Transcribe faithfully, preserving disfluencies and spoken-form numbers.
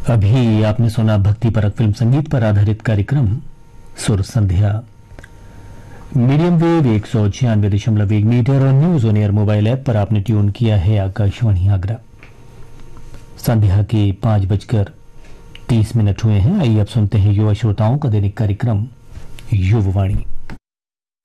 अभी आपने सुना भक्ति परक फिल्म संगीत पर आधारित कार्यक्रम सुर संध्या। मीडियम वेव एक सौ छियानवे दशमलव एक मीटर और news on air mobile app पर आपने ट्यून किया है आकाशवाणी आगरा। संध्या के पांच बजकर तीस मिनट हुए हैं। आइए अब सुनते हैं युवा श्रोताओं का दैनिक कार्यक्रम युववाणी।